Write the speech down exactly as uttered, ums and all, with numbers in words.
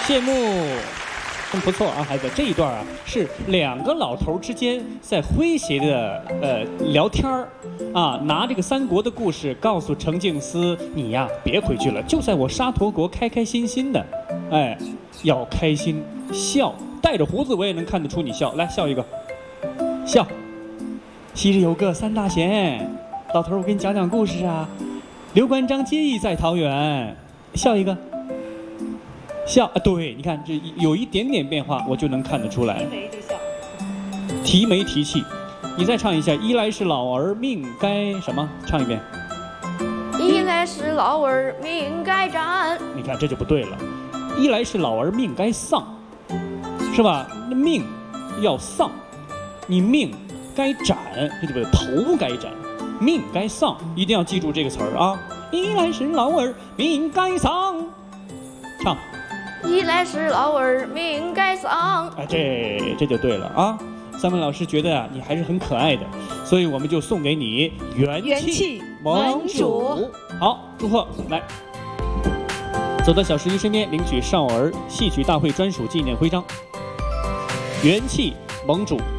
谢幕。真不错啊，孩子，这一段啊是两个老头之间在诙谐的呃聊天儿啊，拿这个三国的故事告诉程敬思，你呀别回去了，就在我沙陀国开开心心的，哎，要开心笑，带着胡子我也能看得出你笑，来笑一个，笑。昔日有个三大贤，老头儿我给你讲讲故事啊，刘关张结义在桃园，笑一个。笑啊，对，你看这有一点点变化，我就能看得出来。 提眉就笑， 提眉提气。你再唱一下，一来是老儿命该什么？唱一遍。 一来是老儿命该斩。 你看这就不对了，一来是老儿命该丧，是吧？那命要丧，你命该斩，这就不对，头该斩，命该丧，一定要记住这个词儿啊。一来是老儿命该丧，唱。 一来是老儿命该丧， 哎，这这就对了啊！三位老师觉得啊，你还是很可爱的，所以我们就送给你元气盟主。好，祝贺！来，走到小十一身边，领取少儿戏曲大会专属纪念徽章。元气盟主。